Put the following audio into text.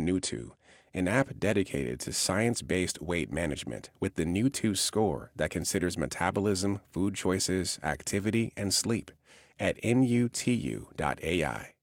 Newto, an app dedicated to science-based weight management with the Newto score that considers metabolism, food choices, activity, and sleep at nutu.ai.